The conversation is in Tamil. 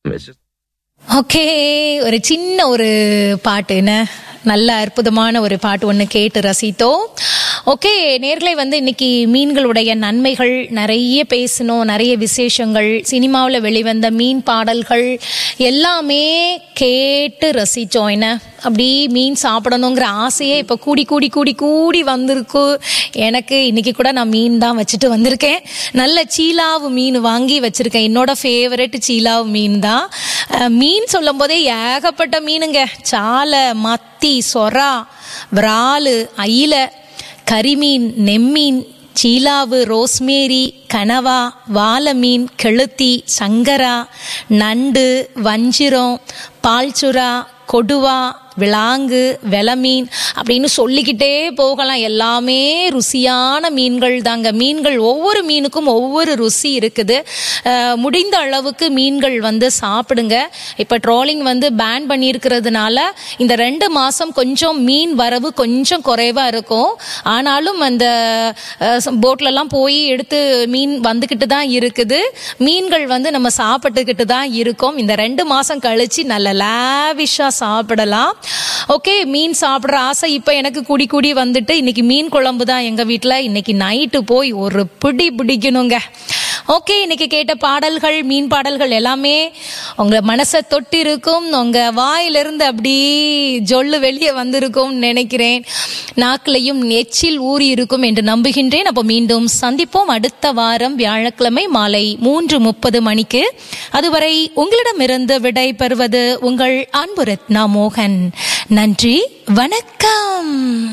It's just ஓகே, ஒரு சின்ன ஒரு பாட்டு என்ன நல்ல அற்புதமான ஒரு பாட்டு ஒன்று கேட்டு ரசித்தோம். ஓகே நேர்களை இன்னைக்கு மீன்களுடைய நன்மைகள் நிறைய பேசணும், நிறைய விசேஷங்கள், சினிமாவில் வெளிவந்த மீன் பாடல்கள் எல்லாமே கேட்டு ரசித்தோம். என்ன அப்படி மீன் சாப்பிடணுங்கிற ஆசையே இப்போ கூடி கூடி கூடி கூடி வந்திருக்கு எனக்கு. இன்னைக்கு கூட நான் மீன் தான் வச்சுட்டு வந்திருக்கேன். நல்ல சீலாவு மீன் வாங்கி வச்சிருக்கேன். என்னோட ஃபேவரட் சீலாவு மீன் தான். மீன் சொல்லும் போதே ஏகப்பட்ட மீனுங்க. சாலை, மத்தி, சொரா, விராலு, அயில, கரிமீன், நெம்மீன், சீலாவு, ரோஸ்மேரி, கனவா, வாலமீன், கெளுத்தி, சங்கரா, நண்டு, வஞ்சிரம், பால்சுறா, கொடுவா, விளாங்கு, வெலமீன் அப்படின்னு சொல்லிக்கிட்டே போகலாம். எல்லாமே ருசியான மீன்கள் தாங்க. மீன்கள் ஒவ்வொரு மீனுக்கும் ஒவ்வொரு ருசி இருக்குது. முடிந்த அளவுக்கு மீன்கள் சாப்பிடுங்க. இப்போ ட்ரோலிங் பேன் பண்ணியிருக்கிறதுனால இந்த 2 மாதம் கொஞ்சம் மீன் வரவு கொஞ்சம் குறைவாக இருக்கும். ஆனாலும் அந்த போட்லலாம் போய் எடுத்து மீன் வந்துக்கிட்டு தான் இருக்குது. மீன்கள் நம்ம சாப்பிட்டுக்கிட்டு தான் இருக்கோம். இந்த 2 மாதம் கழிச்சு நல்ல லாவிஷாக சாப்பிடலாம். ஓகே, மீன் சாப்பிட்ற ஆசை இப்போ எனக்கு கூடி கூடி வந்துட்டு இன்னைக்கு மீன் குழம்பு தான் எங்கள் வீட்டில். இன்னைக்கு நைட்டு போய் ஒரு பிடிக்கணுங்க. ஓகே, இன்னைக்கு கேட்ட பாடல்கள், மீன் பாடல்கள் எல்லாமே உங்க மனசை தொட்டு இருக்கும். உங்க வாயிலிருந்து அப்படி ஜொல்லு வெளியே வந்திருக்கும் நினைக்கிறேன். நாக்கிலையும் எச்சில் ஊறி இருக்கும் என்று நம்புகின்றேன். அப்போ மீண்டும் சந்திப்போம் அடுத்த வாரம் வியாழக்கிழமை மாலை 3:30 மணிக்கு. அதுவரை உங்களிடமிருந்து விடை பெறுவது உங்கள் அன்பு ரத்னா மோகன். நன்றி, வணக்கம்.